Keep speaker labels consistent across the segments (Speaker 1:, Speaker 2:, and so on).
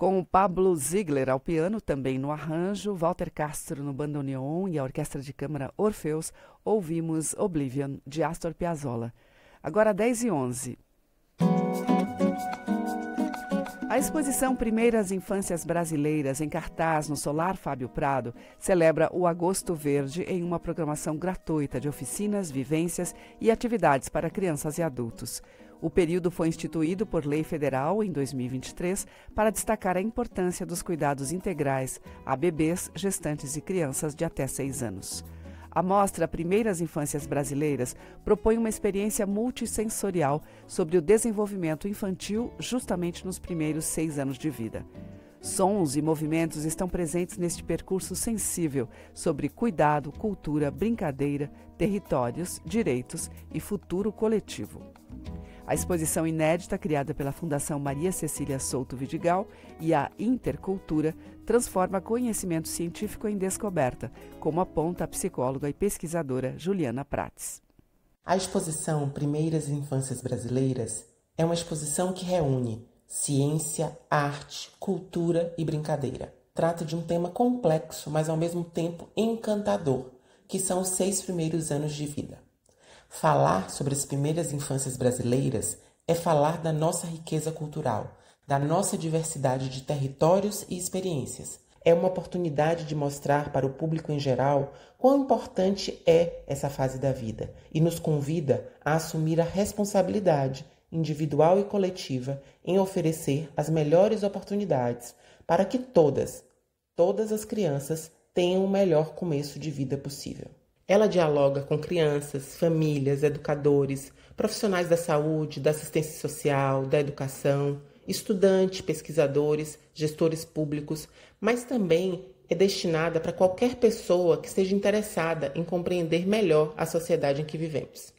Speaker 1: Com o Pablo Ziegler ao piano, também no arranjo, Walter Castro no bandoneon e a Orquestra de Câmara Orfeus, ouvimos Oblivion, de Astor Piazzolla. Agora 10h11. A exposição Primeiras Infâncias Brasileiras, em cartaz no Solar Fábio Prado, celebra o Agosto Verde em uma programação gratuita de oficinas, vivências e atividades para crianças e adultos. O período foi instituído por lei federal em 2023 para destacar a importância dos cuidados integrais a bebês, gestantes e crianças de até 6 anos. A mostra Primeiras Infâncias Brasileiras propõe uma experiência multissensorial sobre o desenvolvimento infantil justamente nos primeiros 6 anos de vida. Sons e movimentos estão presentes neste percurso sensível sobre cuidado, cultura, brincadeira, territórios, direitos e futuro coletivo. A exposição inédita, criada pela Fundação Maria Cecília Souto Vidigal e a Intercultura, transforma conhecimento científico em descoberta, como aponta a psicóloga e pesquisadora Juliana Prates.
Speaker 2: A exposição Primeiras Infâncias Brasileiras é uma exposição que reúne ciência, arte, cultura e brincadeira. Trata de um tema complexo, mas ao mesmo tempo encantador, que são os 6 primeiros anos de vida. Falar sobre as primeiras infâncias brasileiras é falar da nossa riqueza cultural, da nossa diversidade de territórios e experiências. É uma oportunidade de mostrar para o público em geral quão importante é essa fase da vida e nos convida a assumir a responsabilidade individual e coletiva em oferecer as melhores oportunidades para que todas as crianças tenham o melhor começo de vida possível. Ela dialoga com crianças, famílias, educadores, profissionais da saúde, da assistência social, da educação, estudantes, pesquisadores, gestores públicos, mas também é destinada para qualquer pessoa que esteja interessada em compreender melhor a sociedade em que vivemos.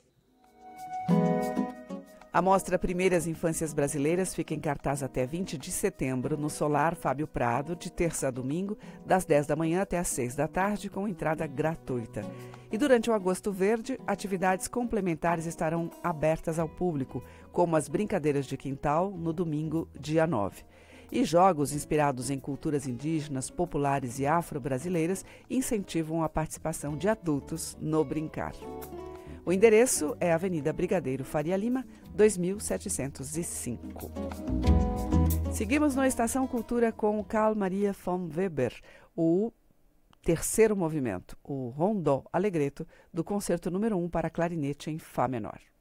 Speaker 1: A mostra Primeiras Infâncias Brasileiras fica em cartaz até 20 de setembro no Solar Fábio Prado, de terça a domingo, das 10 da manhã até às 6 da tarde, com entrada gratuita. E durante o Agosto Verde, atividades complementares estarão abertas ao público, como as brincadeiras de quintal, no domingo, dia 9. E jogos inspirados em culturas indígenas, populares e afro-brasileiras incentivam a participação de adultos no brincar. O endereço é Avenida Brigadeiro Faria Lima, 2705. Seguimos na Estação Cultura com Carl Maria von Weber, o terceiro movimento, o Rondó Allegretto, do concerto número 1 para clarinete em Fá menor.